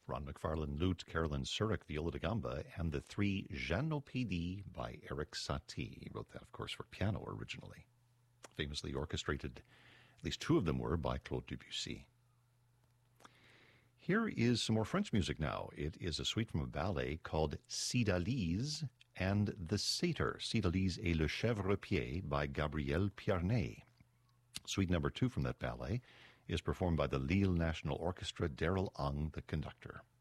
Ron McFarlane lute, Carolyn Surik viola da gamba, and the three Jeannot-P.D. by Eric Satie. He wrote that, of course, for piano originally. Famously orchestrated, at least two of them were, by Claude Debussy. Here is some more French music now. It is a suite from a ballet called Cydalise and the Satyr, Cydalise et le Chèvrepied by Gabriel Piarnet. Suite number 2 from that ballet is performed by the Lille National Orchestra, Daryl Ung, the conductor.